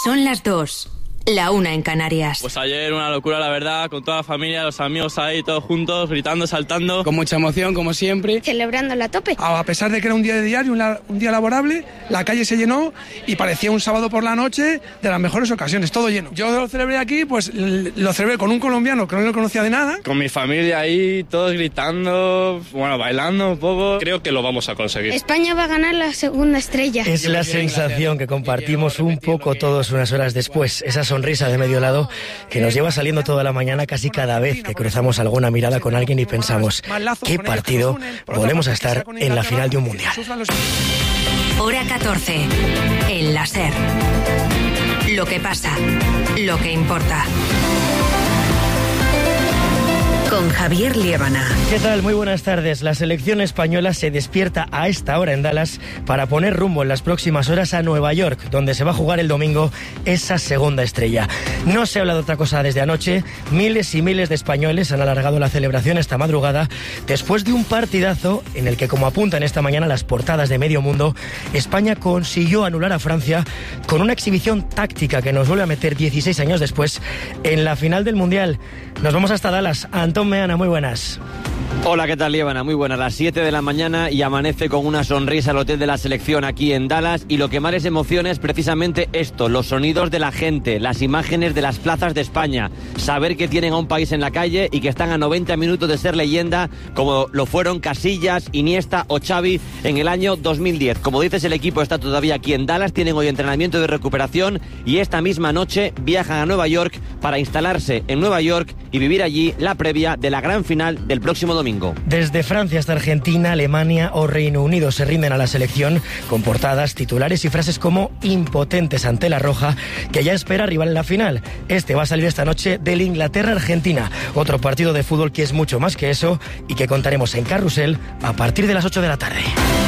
Son las 2. La 1 en Canarias. Pues ayer una locura, la verdad, con toda la familia, los amigos ahí, todos juntos, gritando, saltando. Con mucha emoción, como siempre. Celebrándola a tope. A pesar de que era un día de diario, un día laborable, la calle se llenó y parecía un sábado por la noche de las mejores ocasiones, todo lleno. Yo lo celebré aquí, pues lo celebré con un colombiano que no lo conocía de nada. Con mi familia ahí, todos gritando, bueno, bailando un poco. Creo que lo vamos a conseguir. España va a ganar la segunda estrella. Es la sensación que compartimos un poco todos unas horas después. Esa sonrisa de medio lado que nos lleva saliendo toda la mañana casi cada vez que cruzamos alguna mirada con alguien y pensamos, ¿qué partido volvemos a estar en la final de un mundial? Hora 14. El la SER. Lo que pasa, lo que importa. Con Javier Liébana. ¿Qué tal? Muy buenas tardes. La selección española se despierta a esta hora en Dallas para poner rumbo en las próximas horas a Nueva York, donde se va a jugar el domingo esa segunda estrella. No se habla de otra cosa desde anoche. Miles y miles de españoles han alargado la celebración esta madrugada después de un partidazo en el que, como apuntan esta mañana las portadas de Medio Mundo, España consiguió anular a Francia con una exhibición táctica que nos vuelve a meter 16 años después en la final del Mundial. Nos vamos hasta Dallas. Antón Meana, muy buenas. Hola, ¿qué tal, Liébana? Muy buenas. Las 7 de la mañana y amanece con una sonrisa el hotel de la selección aquí en Dallas, y lo que más les emociona es precisamente esto, los sonidos de la gente, las imágenes de las plazas de España, saber que tienen a un país en la calle y que están a 90 minutos de ser leyenda, como lo fueron Casillas, Iniesta o Xavi en el año 2010. Como dices, el equipo está todavía aquí en Dallas, tienen hoy entrenamiento de recuperación y esta misma noche viajan a Nueva York para instalarse en Nueva York y vivir allí la previa de la gran final del próximo domingo. Desde Francia hasta Argentina, Alemania o Reino Unido se rinden a la selección con portadas, titulares y frases como impotentes ante la roja, que ya espera rival en la final. Este va a salir esta noche del Inglaterra-Argentina, otro partido de fútbol que es mucho más que eso y que contaremos en Carrusel a partir de las 8 de la tarde.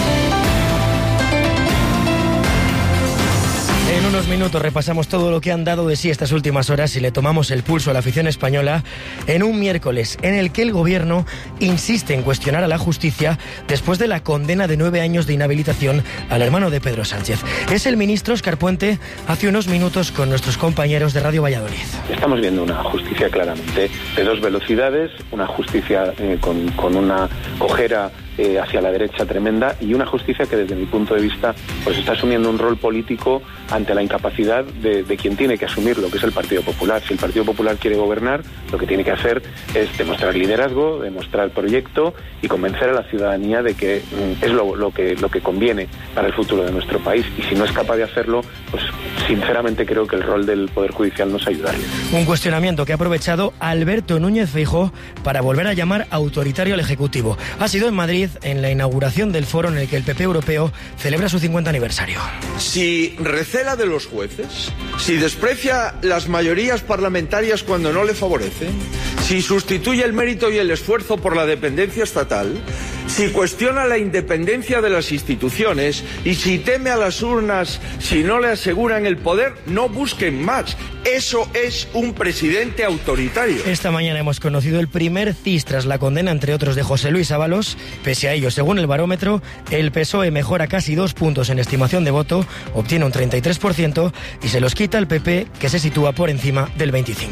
En unos minutos repasamos todo lo que han dado de sí estas últimas horas y le tomamos el pulso a la afición española en un miércoles en el que el gobierno insiste en cuestionar a la justicia después de la condena de 9 años de inhabilitación al hermano de Pedro Sánchez. Es el ministro Óscar Puente hace unos minutos con nuestros compañeros de Radio Valladolid. Estamos viendo una justicia claramente de dos velocidades, una justicia con una cojera hacia la derecha tremenda, y una justicia que desde mi punto de vista pues está asumiendo un rol político ante la incapacidad de quien tiene que asumirlo, que es el Partido Popular. Si el Partido Popular quiere gobernar, lo que tiene que hacer es demostrar liderazgo, demostrar proyecto y convencer a la ciudadanía de que es lo que conviene para el futuro de nuestro país. Y si no es capaz de hacerlo, pues sinceramente creo que el rol del Poder Judicial nos ayudaría. Un cuestionamiento que ha aprovechado Alberto Núñez Feijóo para volver a llamar autoritario al Ejecutivo. Ha sido en Madrid, en la inauguración del foro en el que el PP europeo celebra su 50 aniversario. Si recela de los jueces, si desprecia las mayorías parlamentarias cuando no le favorecen, si sustituye el mérito y el esfuerzo por la dependencia estatal, si cuestiona la independencia de las instituciones y si teme a las urnas si no le aseguran el poder, no busquen más. Eso es un presidente autoritario. Esta mañana hemos conocido el primer CIS tras la condena, entre otros, de José Luis Ábalos. Pese a ello, según el barómetro, el PSOE mejora casi 2 puntos en estimación de voto, obtiene un 33% y se los quita el PP, que se sitúa por encima del 25%.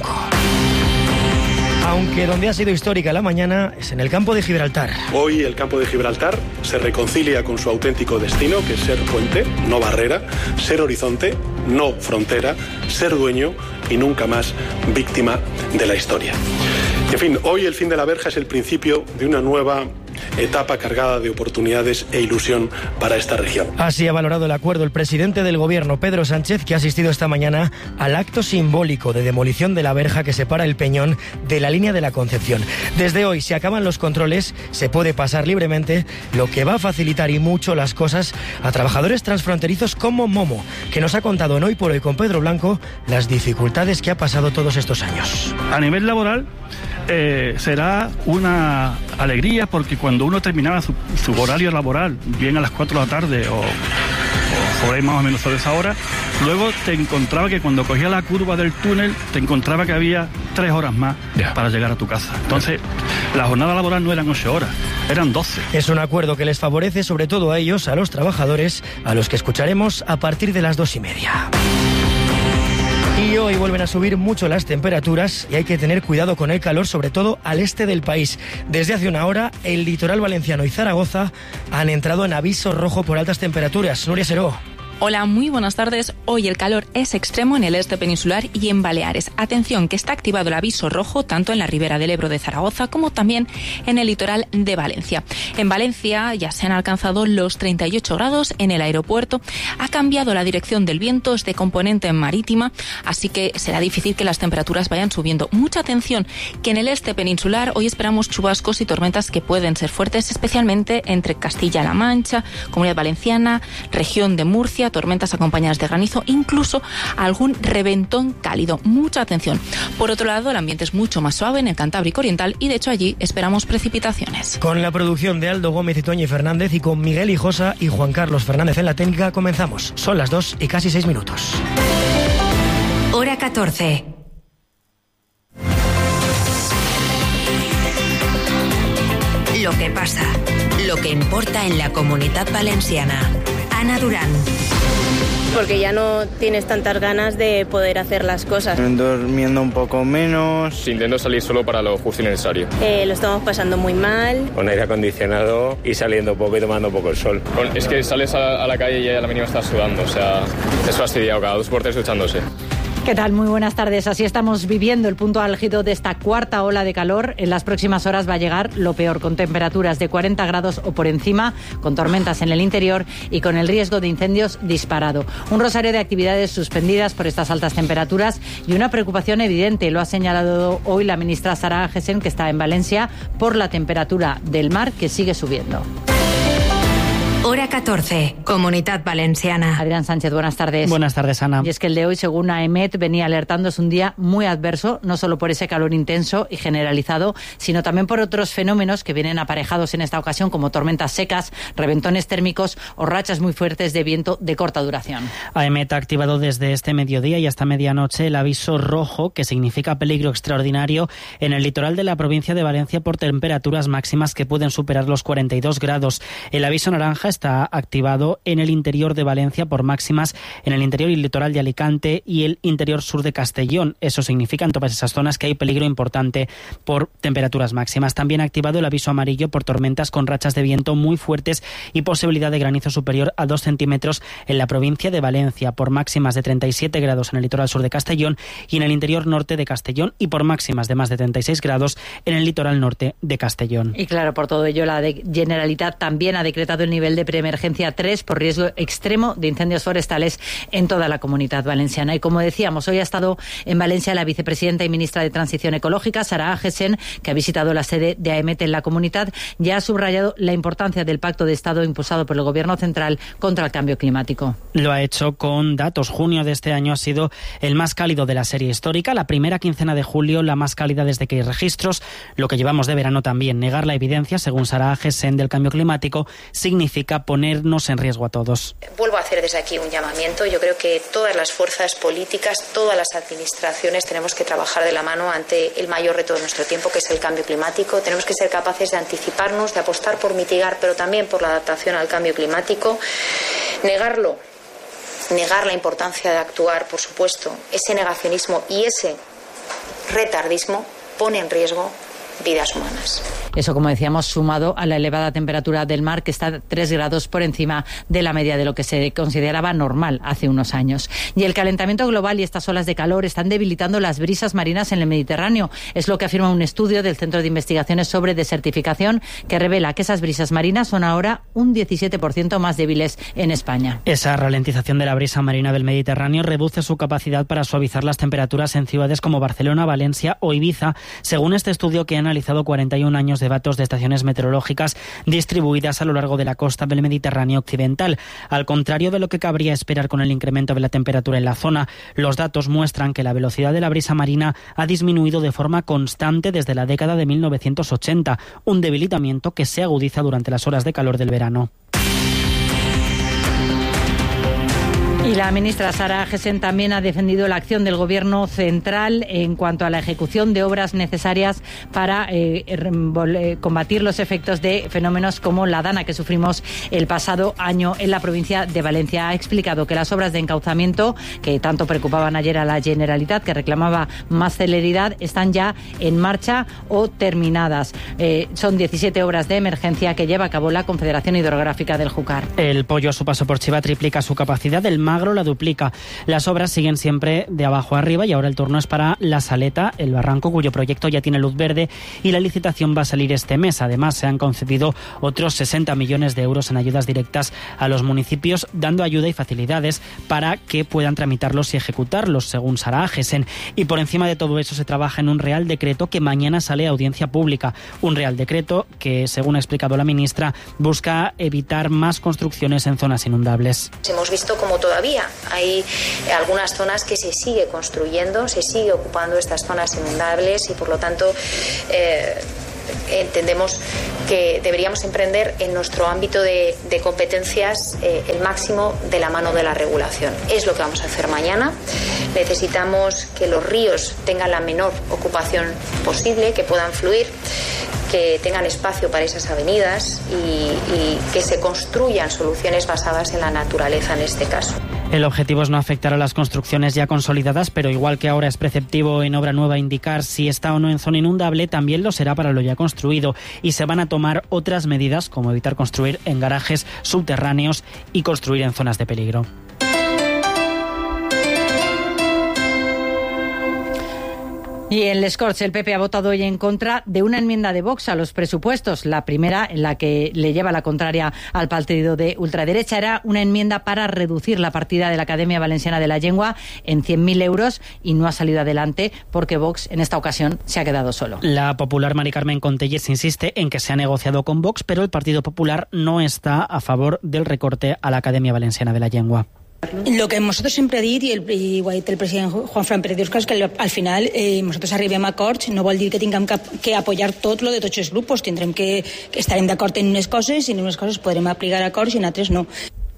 Aunque donde ha sido histórica la mañana es en el campo de Gibraltar. Hoy el campo de Gibraltar se reconcilia con su auténtico destino, que es ser puente, no barrera, ser horizonte, no frontera, ser dueño y nunca más víctima de la historia. En fin, hoy el fin de la verja es el principio de una nueva etapa cargada de oportunidades e ilusión para esta región. Así ha valorado el acuerdo el presidente del gobierno, Pedro Sánchez, que ha asistido esta mañana al acto simbólico de demolición de la verja que separa el Peñón de la línea de la Concepción. Desde hoy, si acaban los controles, se puede pasar libremente, lo que va a facilitar y mucho las cosas a trabajadores transfronterizos como Momo, que nos ha contado en Hoy por Hoy con Pedro Blanco las dificultades que ha pasado todos estos años. A nivel laboral, será una alegría, porque cuando uno terminaba su horario laboral, bien a las 4 de la tarde o por ahí más o menos sobre esa hora, luego te encontraba que cuando cogía la curva del túnel, te encontraba que había 3 horas más para llegar a tu casa. Entonces, la jornada laboral no eran 8 horas, eran 12. Es un acuerdo que les favorece sobre todo a ellos, a los trabajadores, a los que escucharemos a partir de las 2:30. Y hoy vuelven a subir mucho las temperaturas y hay que tener cuidado con el calor, sobre todo al este del país. Desde hace una hora, el litoral valenciano y Zaragoza han entrado en aviso rojo por altas temperaturas. Nuria Seró. Hola, muy buenas tardes. Hoy el calor es extremo en el este peninsular y en Baleares. Atención, que está activado el aviso rojo tanto en la ribera del Ebro de Zaragoza como también en el litoral de Valencia. En Valencia ya se han alcanzado los 38 grados en el aeropuerto. Ha cambiado la dirección del viento, es de componente marítima, así que será difícil que las temperaturas vayan subiendo. Mucha atención, que en el este peninsular hoy esperamos chubascos y tormentas que pueden ser fuertes, especialmente entre Castilla-La Mancha, Comunidad Valenciana, región de Murcia, tormentas acompañadas de granizo, incluso algún reventón cálido. Mucha atención. Por otro lado, el ambiente es mucho más suave en el Cantábrico Oriental y de hecho allí esperamos precipitaciones. Con la producción de Aldo Gómez y Toñi Fernández y con Miguel Hijosa y Juan Carlos Fernández en la técnica comenzamos. Son las 2 y casi 6 minutos. Hora 14. Lo que pasa, lo que importa en la Comunitat Valenciana. Ana Durán. Porque ya no tienes tantas ganas de poder hacer las cosas. Durmiendo un poco menos. Intento salir solo para lo justo y necesario. Lo estamos pasando muy mal. Con aire acondicionado y saliendo poco y tomando poco el sol. Es que sales a la calle y a la mínima estás sudando, o sea, es fastidiado, cada 2 por 3 duchándose. ¿Qué tal? Muy buenas tardes. Así estamos viviendo el punto álgido de esta cuarta ola de calor. En las próximas horas va a llegar lo peor, con temperaturas de 40 grados o por encima, con tormentas en el interior y con el riesgo de incendios disparado. Un rosario de actividades suspendidas por estas altas temperaturas y una preocupación evidente. Lo ha señalado hoy la ministra Sara Agesen, que está en Valencia, por la temperatura del mar que sigue subiendo. Hora 14, Comunitat Valenciana. Adrián Sánchez, buenas tardes. Buenas tardes, Ana. Y es que el de hoy, según AEMET, venía alertando, es un día muy adverso, no solo por ese calor intenso y generalizado, sino también por otros fenómenos que vienen aparejados en esta ocasión, como tormentas secas, reventones térmicos o rachas muy fuertes de viento de corta duración. AEMET ha activado desde este mediodía y hasta medianoche el aviso rojo, que significa peligro extraordinario, en el litoral de la provincia de Valencia por temperaturas máximas que pueden superar los 42 grados. El aviso naranja está activado en el interior de Valencia por máximas en el interior y litoral de Alicante y el interior sur de Castellón. Eso significa en todas esas zonas que hay peligro importante por temperaturas máximas. También ha activado el aviso amarillo por tormentas con rachas de viento muy fuertes y posibilidad de granizo superior a 2 centímetros en la provincia de Valencia, por máximas de 37 grados en el litoral sur de Castellón y en el interior norte de Castellón, y por máximas de más de 36 grados en el litoral norte de Castellón. Y claro, por todo ello, la Generalitat también ha decretado el nivel de preemergencia 3 por riesgo extremo de incendios forestales en toda la Comunidad Valenciana. Y como decíamos, hoy ha estado en Valencia la vicepresidenta y ministra de Transición Ecológica, Sara Agesen, que ha visitado la sede de AEMET en la comunidad, y ha subrayado la importancia del pacto de Estado impulsado por el Gobierno central contra el cambio climático. Lo ha hecho con datos. Junio de este año ha sido el más cálido de la serie histórica. La primera quincena de julio, la más cálida desde que hay registros. Lo que llevamos de verano también. Negar la evidencia, según Sara Agesen, del cambio climático significa ponernos en riesgo a todos. Vuelvo a hacer desde aquí un llamamiento. Yo creo que todas las fuerzas políticas, todas las administraciones tenemos que trabajar de la mano ante el mayor reto de nuestro tiempo, que es el cambio climático. Tenemos que ser capaces de anticiparnos, de apostar por mitigar, pero también por la adaptación al cambio climático. Negar la importancia de actuar, por supuesto, ese negacionismo y ese retardismo pone en riesgo vidas humanas. Eso, como decíamos, sumado a la elevada temperatura del mar, que está 3 grados por encima de la media de lo que se consideraba normal hace unos años. Y el calentamiento global y estas olas de calor están debilitando las brisas marinas en el Mediterráneo. Es lo que afirma un estudio del Centro de Investigaciones sobre Desertificación, que revela que esas brisas marinas son ahora un 17% más débiles en España. Esa ralentización de la brisa marina del Mediterráneo reduce su capacidad para suavizar las temperaturas en ciudades como Barcelona, Valencia o Ibiza, según este estudio que ha analizado 41 años de datos de estaciones meteorológicas distribuidas a lo largo de la costa del Mediterráneo occidental. Al contrario de lo que cabría esperar con el incremento de la temperatura en la zona, los datos muestran que la velocidad de la brisa marina ha disminuido de forma constante desde la década de 1980, un debilitamiento que se agudiza durante las horas de calor del verano. Y la ministra Sara Agesen también ha defendido la acción del Gobierno central en cuanto a la ejecución de obras necesarias para combatir los efectos de fenómenos como la dana que sufrimos el pasado año en la provincia de Valencia. Ha explicado que las obras de encauzamiento, que tanto preocupaban ayer a la Generalitat, que reclamaba más celeridad, están ya en marcha o terminadas. Son 17 obras de emergencia que lleva a cabo la Confederación Hidrográfica del Júcar. El Pollo, a su paso por Chiva, triplica su capacidad, el Magro la duplica. Las obras siguen siempre de abajo a arriba y ahora el turno es para La Saleta, el barranco, cuyo proyecto ya tiene luz verde y la licitación va a salir este mes. Además, se han concedido otros 60 millones de euros en ayudas directas a los municipios, dando ayuda y facilidades para que puedan tramitarlos y ejecutarlos, según Sara Agesen. Y por encima de todo eso se trabaja en un Real Decreto que mañana sale a audiencia pública. Un Real Decreto que, según ha explicado la ministra, busca evitar más construcciones en zonas inundables. Hemos visto como todavía hay algunas zonas que se sigue construyendo, se sigue ocupando estas zonas inundables y por lo tanto entendemos que deberíamos emprender en nuestro ámbito de competencias el máximo de la mano de la regulación. Es lo que vamos a hacer mañana. Necesitamos que los ríos tengan la menor ocupación posible, que puedan fluir, que tengan espacio para esas avenidas y que se construyan soluciones basadas en la naturaleza en este caso. El objetivo es no afectar a las construcciones ya consolidadas, pero igual que ahora es preceptivo en obra nueva indicar si está o no en zona inundable, también lo será para lo ya construido. Y se van a tomar otras medidas, como evitar construir en garajes subterráneos y construir en zonas de peligro. Y en Les Corts, el PP ha votado hoy en contra de una enmienda de Vox a los presupuestos. La primera, en la que le lleva la contraria al partido de ultraderecha, era una enmienda para reducir la partida de la Academia Valenciana de la Llengua en 100.000 euros y no ha salido adelante porque Vox en esta ocasión se ha quedado solo. La popular Mari Carmen Contelles insiste en que se ha negociado con Vox, pero el Partido Popular no está a favor del recorte a la Academia Valenciana de la Llengua. Lo que nosotros siempre he dit, i ho ha dit el president Juanfran Pérez Diosca, és que al final nosaltres arribem a acords, no vol dir que tinguem que apoyar tot lo de tots els grups, tindrem que estarem d'acord en unes coses i en unes coses podrem aplicar acords i en altres no.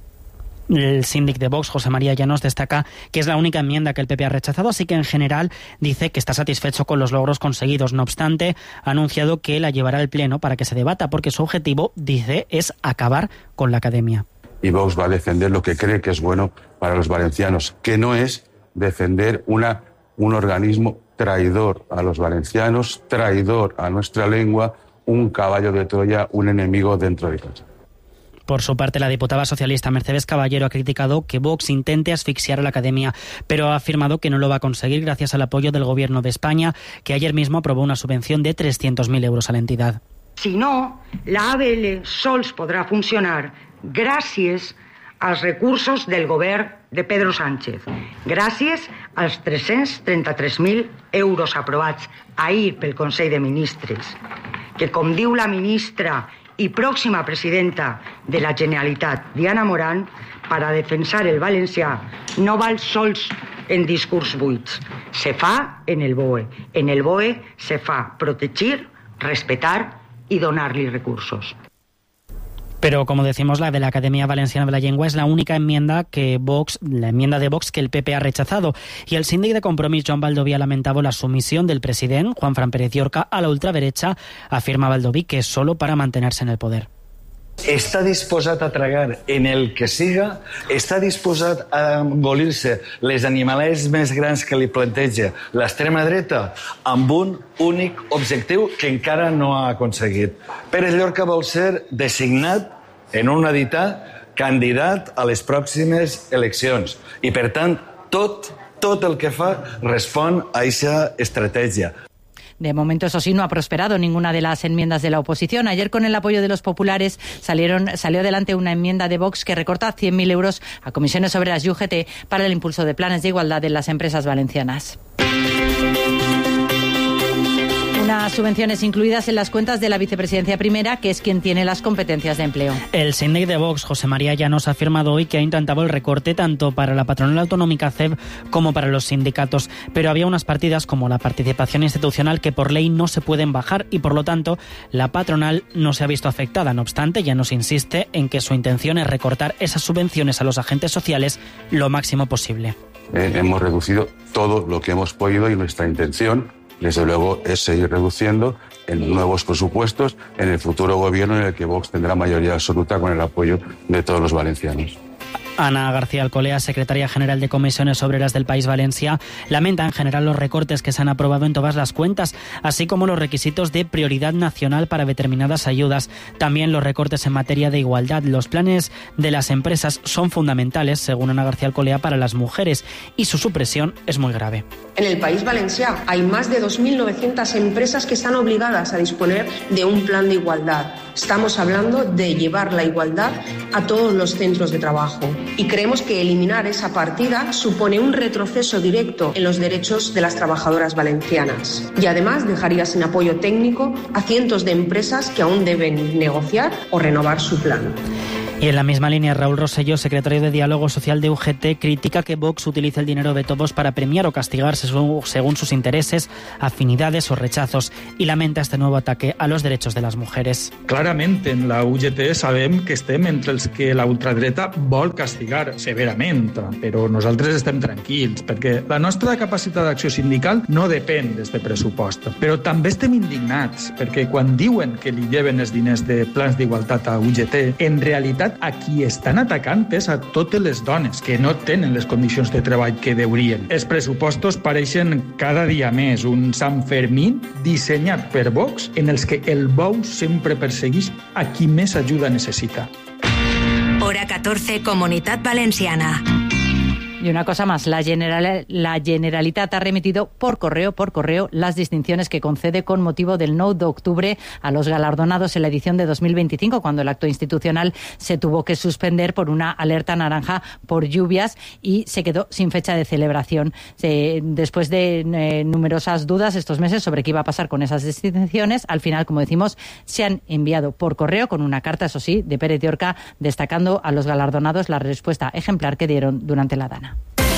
El síndic de Vox, José María Llanos, destaca que es la única enmienda que el PP ha rechazado, así que en general dice que está satisfecho con los logros conseguidos. No obstante, ha anunciado que la llevará al Pleno para que se debata, porque su objetivo, dice, es acabar con la Academia. Y Vox va a defender lo que cree que es bueno para los valencianos, que no es defender un organismo traidor a los valencianos, traidor a nuestra lengua, un caballo de Troya, un enemigo dentro de casa. Por su parte, la diputada socialista Mercedes Caballero ha criticado que Vox intente asfixiar a la Academia, pero ha afirmado que no lo va a conseguir gracias al apoyo del Gobierno de España, que ayer mismo aprobó una subvención de 300.000 euros a la entidad. Si no, la ABL sols podrà funcionar gràcies als recursos del govern de Pedro Sánchez, gràcies als 333.000 euros aprovats ahir pel Consell de Ministres, que, com diu la ministra i pròxima presidenta de la Generalitat, Diana Morán, per a defensar el valencià no val sols en discurs buits, se fa en el BOE. En el BOE se fa protegir, respetar i donar-li recursos. Pero, como decimos, la de la Academia Valenciana de la Llengua es la única enmienda que la enmienda de Vox que el PP ha rechazado. Y el síndic de Compromís, Joan Baldoví, ha lamentado la sumisión del presidente, Juanfran Pérez Diosca, a la ultraderecha. Afirma Baldoví que es solo para mantenerse en el poder. Està disposat a tragar en el que siga, està disposat a engolir-se les animalets més grans que li planteja l'extrema dreta amb un únic objectiu que encara no ha aconseguit. Pérez Llorca vol ser designat en un editar candidat a les pròximes eleccions i, per tant, tot el que fa respon a aquesta estratègia. De momento, eso sí, no ha prosperado ninguna de las enmiendas de la oposición. Ayer, con el apoyo de los populares, salió adelante una enmienda de Vox que recorta 100.000 euros a comisiones obreras y UGT para el impulso de planes de igualdad en las empresas valencianas. Unas subvenciones incluidas en las cuentas de la vicepresidencia primera, que es quien tiene las competencias de empleo. El síndic de Vox, José María Llanos, ha afirmado hoy que ha intentado el recorte tanto para la patronal autonómica CEB como para los sindicatos, pero había unas partidas como la participación institucional que por ley no se pueden bajar y por lo tanto la patronal no se ha visto afectada. No obstante, Llanos insiste en que su intención es recortar esas subvenciones a los agentes sociales lo máximo posible. Hemos reducido todo lo que hemos podido y nuestra intención, desde luego, es seguir reduciendo en nuevos presupuestos en el futuro gobierno en el que Vox tendrá mayoría absoluta con el apoyo de todos los valencianos. Ana García Alcolea, secretaria general de Comisiones Obreras del País Valencià, lamenta en general los recortes que se han aprobado en todas las cuentas, así como los requisitos de prioridad nacional para determinadas ayudas. También los recortes en materia de igualdad. Los planes de las empresas son fundamentales, según Ana García Alcolea, para las mujeres y su supresión es muy grave. En el País Valencià hay más de 2.900 empresas que están obligadas a disponer de un plan de igualdad. Estamos hablando de llevar la igualdad a todos los centros de trabajo. Y creemos que eliminar esa partida supone un retroceso directo en los derechos de las trabajadoras valencianas. Y además dejaría sin apoyo técnico a cientos de empresas que aún deben negociar o renovar su plan. Y en la misma línea, Raúl Rosselló, secretario de Diálogo Social de UGT, critica que Vox utilice el dinero de todos para premiar o castigar según sus intereses, afinidades o rechazos, y lamenta este nuevo ataque a los derechos de les mujeres. Clarament, en la UGT sabem que estem entre els que la ultradreta vol castigar severament, però nosaltres estem tranquils, perquè la nostra capacitat d'acció sindical no depèn d'aquest pressupost. Però també estem indignats, perquè quan diuen que li lleven els diners de plans d'igualtat a UGT, en realitat a qui estan atacant és a totes les dones que no tenen les condicions de treball que deurien. Els pressupostos pareixen cada dia més un Sant Fermín dissenyat per Vox en els que el bou sempre persegueix a qui més ajuda necessita. Hora 14, Comunitat Valenciana. Y una cosa más, la Generalitat ha remitido por correo las distinciones que concede con motivo del 9 de octubre a los galardonados en la edición de 2025, cuando el acto institucional se tuvo que suspender por una alerta naranja por lluvias y se quedó sin fecha de celebración. Después de numerosas dudas estos meses sobre qué iba a pasar con esas distinciones, al final, como decimos, se han enviado por correo con una carta, eso sí, de Pérez de Orca, destacando a los galardonados la respuesta ejemplar que dieron durante la Dana.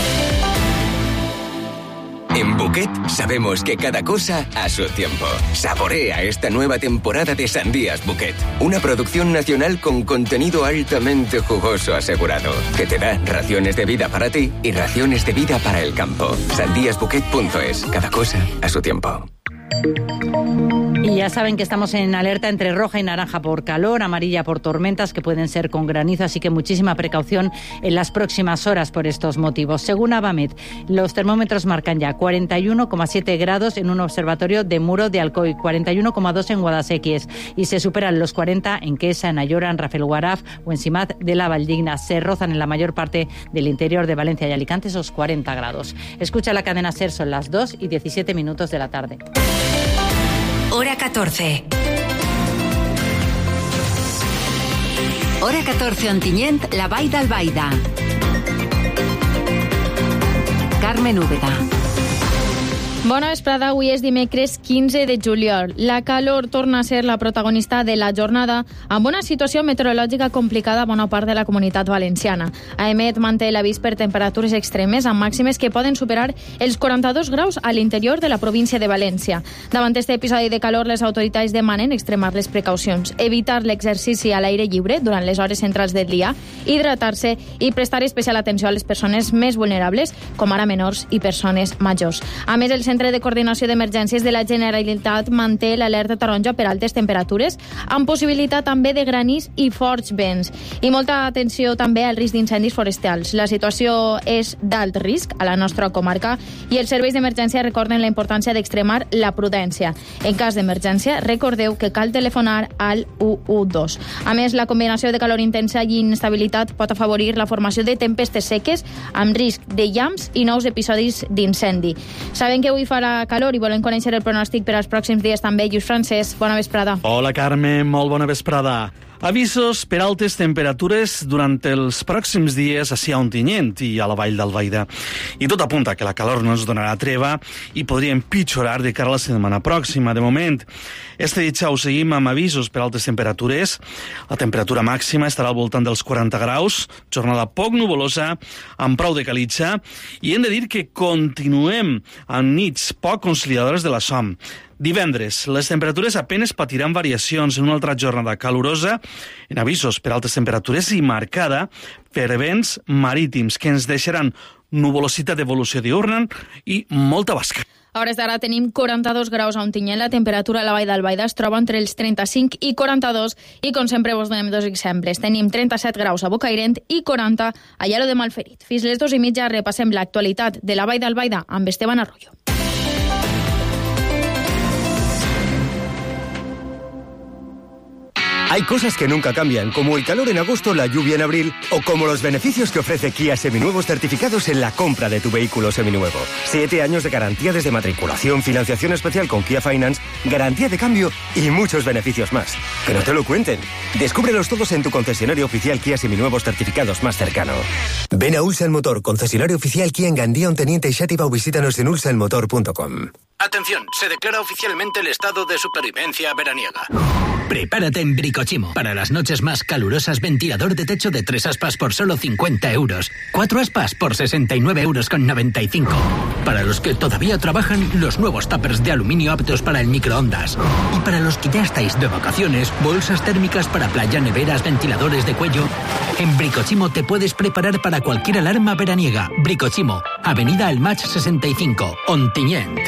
En Bouquet sabemos que cada cosa a su tiempo. Saborea esta nueva temporada de Sandías Bouquet, una producción nacional con contenido altamente jugoso asegurado, que te da raciones de vida para ti y raciones de vida para el campo. Sandíasbouquet.es, cada cosa a su tiempo. Y ya saben que estamos en alerta entre roja y naranja por calor, amarilla por tormentas que pueden ser con granizo, así que muchísima precaución en las próximas horas por estos motivos. Según Avamed, los termómetros marcan ya 41,7 grados en un observatorio de Muro de Alcoy, 41,2 en Guadasséquies y se superan los 40 en Quesa, en Ayora, en Rafelguaraf o en Simat de la Valldigna. Se rozan en la mayor parte del interior de Valencia y Alicante esos 40 grados. Escucha la cadena SER, son las 2:17 de la tarde. Hora 14. Hora 14 Ontinyent, la Vall d'Albaida. Carmen Úbeda. Bona vesprada, avui és dimecres 15 de juliol. La calor torna a ser la protagonista de la jornada amb una situació meteorològica complicada a bona part de la comunitat valenciana. AEMET manté l'avís per temperatures extremes amb màximes que poden superar els 42 graus a l'interior de la província de València. Davant este episodi de calor, les autoritats demanen extremar les precaucions, evitar l'exercici a l'aire lliure durant les hores centrals del dia, hidratar-se i prestar especial atenció a les persones més vulnerables, com ara menors i persones majors. A més, el Centre de Coordinació d'Emergències de la Generalitat manté l'alerta taronja per altes temperatures, amb possibilitat també de granís i forts vents. I molta atenció també al risc d'incendis forestals. La situació és d'alt risc a la nostra comarca i els serveis d'emergència recorden la importància d'extremar la prudència. En cas d'emergència, recordeu que cal telefonar al 112. A més, la combinació de calor intensa i inestabilitat pot afavorir la formació de tempestes seques amb risc de llamps i nous episodis d'incendi. Saben que avui farà calor i volem conèixer el pronòstic per als pròxims dies també. Lluís Francesc, bona vesprada. Hola, Carme, molt bona vesprada. Avisos per altes temperatures durant els pròxims dies ací a Ontinyent i a la Vall d'Albaida. I tot apunta que la calor no ens donarà treva i podria empitjorar de cara a la setmana pròxima. De moment, este dijous seguim amb avisos per altes temperatures. La temperatura màxima estarà al voltant dels 40 graus, jornada poc nuvolosa, amb prou de calitja, i hem de dir que continuem amb nits poc conciliadores de la son. Divendres, les temperatures apenes patiran variacions en una altra jornada calurosa, en avisos per altes temperatures i marcada per vents marítims que ens deixaran nuvolositat d'evolució diurna i molta basca. A hores d'ara tenim 42 graus a Ontinyent, la temperatura a la Vall d'Albaida es troba entre els 35 i 42 i, com sempre, vos donem dos exemples. Tenim 37 graus a Bocairent i 40 a Llaró de Malferit. Fins les 2:30 repassem l'actualitat de la Vall d'Albaida amb Esteban Arroyo. Hay cosas que nunca cambian, como el calor en agosto, la lluvia en abril, o como los beneficios que ofrece Kia Seminuevos certificados en la compra de tu vehículo seminuevo. 7 años de garantía desde matriculación, financiación especial con Kia Finance, garantía de cambio y muchos beneficios más. Que no te lo cuenten. Descúbrelos todos en tu concesionario oficial Kia Seminuevos certificados más cercano. Ven a Ulsan Motor, concesionario oficial Kia en Gandía, Onteniente y Xàtiva, o visítanos en ulsanmotor.com. Atención, se declara oficialmente el estado de supervivencia veraniega. Prepárate en Bricochimo. Para las noches más calurosas, ventilador de techo de 3 aspas por solo 50 euros. 4 aspas por 69,95 euros. Para los que todavía trabajan, los nuevos tuppers de aluminio aptos para el microondas. Y para los que ya estáis de vacaciones, bolsas térmicas para playa, neveras, ventiladores de cuello. En Bricochimo te puedes preparar para cualquier alarma veraniega. Bricochimo, Avenida El Match 65, Ontinyent.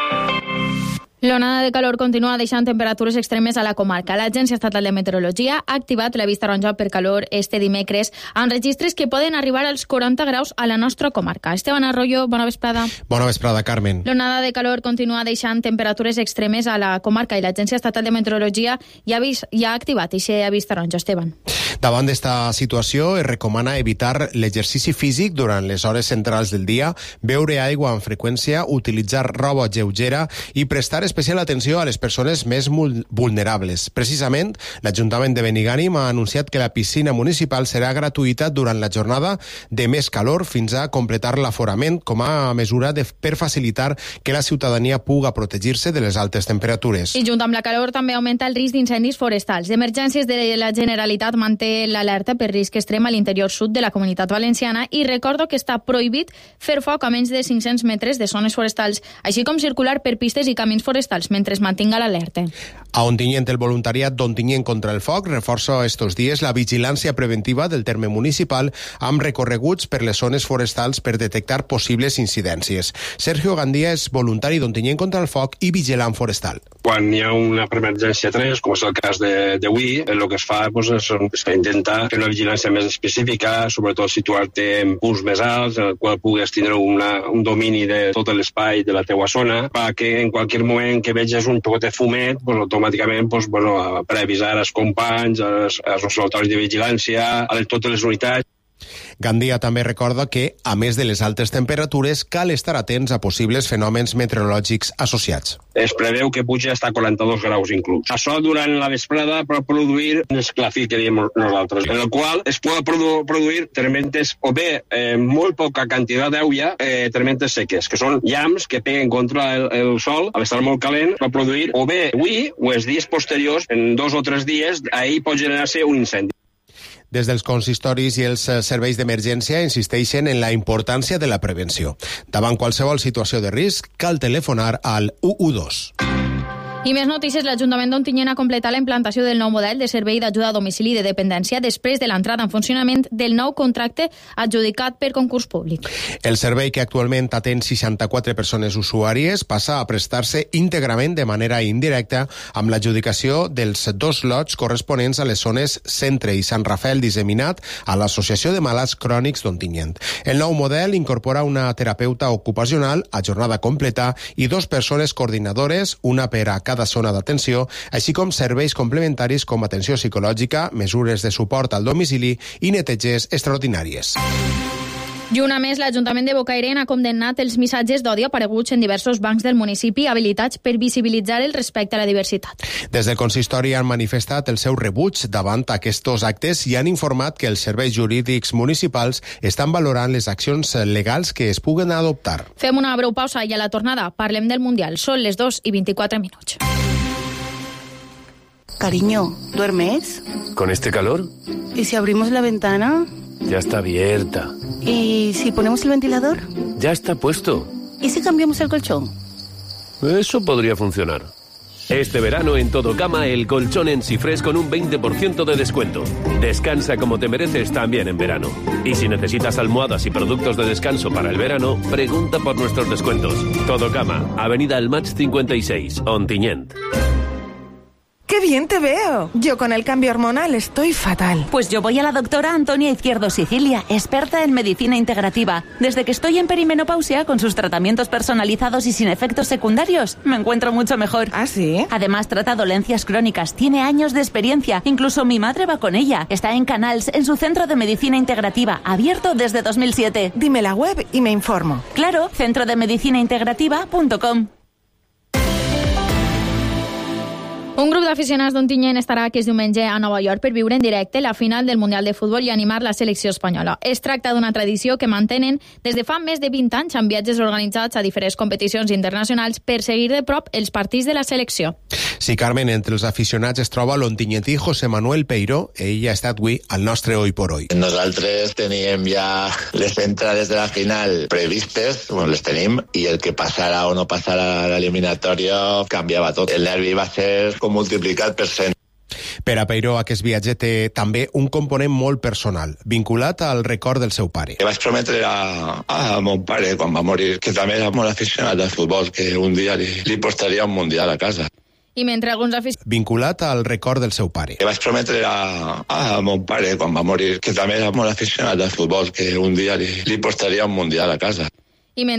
L'onada de calor continua deixant temperatures extremes a la comarca. L'Agència Estatal de Meteorologia ha activat la vista taronja per calor este dimecres amb registres que poden arribar als 40 graus a la nostra comarca. Esteban Arroyo, bona vesprada. Bona vesprada, Carmen. L'onada de calor continua deixant temperatures extremes a la comarca i l'Agència Estatal de Meteorologia ja ha activat aquest avís taronja. Esteban. Davant d'esta situació es recomana evitar l'exercici físic durant les hores centrals del dia, beure aigua amb freqüència, utilitzar roba lleugera i prestar especial atenció a les persones més vulnerables. Precisament, l'Ajuntament de Benigànim ha anunciat que la piscina municipal serà gratuïta durant la jornada de més calor fins a completar l'aforament com a mesura per facilitar que la ciutadania puga protegir-se de les altes temperatures. I junt amb la calor també augmenta el risc d'incendis forestals. D'Emergències de la Generalitat manté l'alerta per risc extrem a l'interior sud de la Comunitat Valenciana i recordo que està prohibit fer foc a menys de 500 metres de zones forestals, així com circular per pistes i camins forestals mentre es mantinga l'alerta. A Ontinyent, el voluntariat d'Ontinyent contra el foc reforça estos dies la vigilància preventiva del terme municipal amb recorreguts per les zones forestals per detectar possibles incidències. Sergio Gandía és voluntari d'Ontinyent contra el foc i vigilant forestal. Quan hi ha una emergència 3, com és el cas d'avui, el que es fa és intentar fer una vigilància més específica, sobretot situar-te en punts més alts, en el qual pugues tindre un domini de tot l'espai de la teua zona, perquè en qualsevol moment que veges un poc de fumet, automàticament per avisar als companys, als observatoris de vigilància, a totes les unitats. Gandía també recorda que, a més de les altes temperatures, cal estar atents a possibles fenòmens meteorològics associats. Es preveu que puja hasta 42 graus inclús. Això durant la vesprada pot produir un esclafit, que diem nosaltres, en el qual es pot produir tormentes o bé molt poca quantitat d'aigua, tormentes seques, que són llamps que peguen contra el sol, al estar molt calent, pot produir o bé avui o els dies posteriors, en 2 o 3 dies, ahí pot generar-se un incendi. Des dels consistoris i els serveis d'emergència insisteixen en la importància de la prevenció. Davant qualsevol situació de risc, cal telefonar al 112. I més notícies, l'Ajuntament d'Ontinyent ha completat la implantació del nou model de servei d'ajuda a domicili de dependència després de l'entrada en funcionament del nou contracte adjudicat per concurs públic. El servei, que actualment atén 64 persones usuàries, passa a prestar-se íntegrament de manera indirecta amb l'adjudicació dels 2 lots corresponents a les zones Centre i Sant Rafael disseminat a l'Associació de Malalts Crònics d'Ontinyent. El nou model incorpora una terapeuta ocupacional a jornada completa i 2 persones coordinadores, una per a cada zona d'atenció, així com serveis complementaris com atenció psicològica, mesures de suport al domicili i neteges extraordinàries. I una més, l'Ajuntament de Bocairent ha condemnat els missatges d'odi apareguts en diversos bancs del municipi habilitats per visibilitzar el respecte a la diversitat. Des del consistori han manifestat el seu rebuig davant aquests actes i han informat que els serveis jurídics municipals estan valorant les accions legals que es puguen adoptar. Fem una breu pausa i a la tornada parlem del Mundial. Són les 2:24. Cariño, ¿duermes? ¿Con este calor? ¿Y si abrimos la ventana? Ya está abierta. ¿Y si ponemos el ventilador? Ya está puesto. ¿Y si cambiamos el colchón? Eso podría funcionar. Este verano en Todo Cama el colchón en Sifres con un 20% de descuento. Descansa como te mereces también en verano. Y si necesitas almohadas y productos de descanso para el verano, pregunta por nuestros descuentos. Todo Cama, Avenida El Match 56, Ontinyent. ¡Qué bien te veo! Yo con el cambio hormonal estoy fatal. Pues yo voy a la doctora Antonia Izquierdo Sicilia, experta en medicina integrativa. Desde que estoy en perimenopausia, con sus tratamientos personalizados y sin efectos secundarios, me encuentro mucho mejor. ¿Ah, sí? Además, trata dolencias crónicas, tiene años de experiencia. Incluso mi madre va con ella. Está en Canals, en su centro de medicina integrativa, abierto desde 2007. Dime la web y me informo. Claro, centrodemedicinaintegrativa.com. Un grup d'aficionats d'Ontinyent estarà aquest diumenge a Nova York per viure en directe la final del Mundial de Futbol i animar la selecció espanyola. Es tracta d'una tradició que mantenen des de fa més de 20 anys amb viatges organitzats a diferents competicions internacionals per seguir de prop els partits de la selecció. Sí, Carmen, entre els aficionats es troba l'ontinyentí José Manuel Peiró. Ell ha estat avui al nostre Hoy por Hoy. Nosaltres teníem ja les entrades de la final previstes, bueno, les tenim, i el que passara o no passara a l'eliminatòria canviava tot. El nervi va ser com multiplicat per 100. Per a Peiró, aquest viatge té també un component molt personal, vinculat al record del seu pare. Vaig prometre a mon pare, quan va morir, que també era molt aficionat al futbol, que un dia li portaria un mundial a casa. I mentre alguns aficionats... Vinculat al record del seu pare. Vaig prometre a mon pare, quan va morir, que també era molt aficionat al futbol, que un dia li portaria un mundial a casa.